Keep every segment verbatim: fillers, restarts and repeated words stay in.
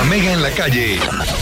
La Mega en la calle.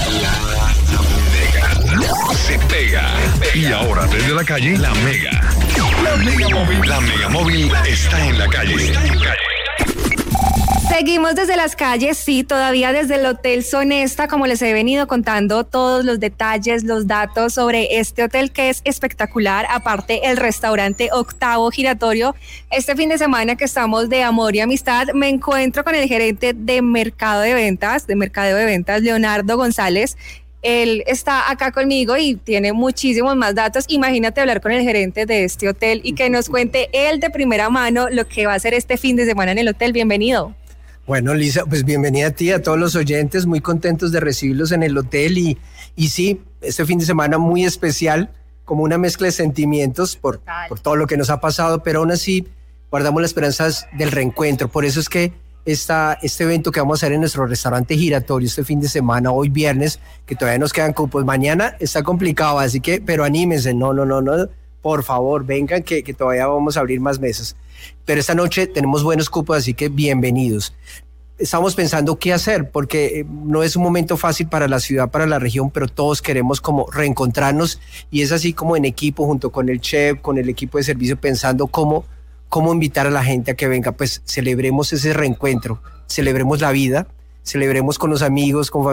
La Mega. Se pega. Y ahora desde la calle, La Mega. La Mega Móvil. La Mega Móvil está en la calle. Está en la calle. Seguimos desde las calles, sí, todavía desde el Hotel Sonesta, como les he venido contando todos los detalles, los datos sobre este hotel que es espectacular. Aparte, el restaurante Octavo Giratorio. Este fin de semana que estamos de amor y amistad, me encuentro con el gerente de Mercado de Ventas, de Mercadeo de Ventas, Leonardo González. Él está acá conmigo y tiene muchísimos más datos. Imagínate hablar con el gerente de este hotel y que nos cuente él de primera mano lo que va a hacer este fin de semana en el hotel. Bienvenido. Bueno, Lisa, pues bienvenida a ti, a todos los oyentes, muy contentos de recibirlos en el hotel y, y sí, este fin de semana muy especial, como una mezcla de sentimientos por, por todo lo que nos ha pasado, pero aún así guardamos las esperanzas del reencuentro. Por eso es que esta, este evento que vamos a hacer en nuestro restaurante giratorio este fin de semana, hoy viernes, que todavía nos quedan cupos, mañana está complicado, así que, pero anímense, no, no, no, no, por favor, vengan que, que todavía vamos a abrir más mesas. Pero esta noche tenemos buenos cupos, así que bienvenidos. Estamos pensando qué hacer, porque no es un momento fácil para la ciudad, para la región, pero todos queremos como reencontrarnos y es así como en equipo, junto con el chef, con el equipo de servicio, pensando cómo, cómo invitar a la gente a que venga. Pues celebremos ese reencuentro, celebremos la vida, celebremos con los amigos, con familia.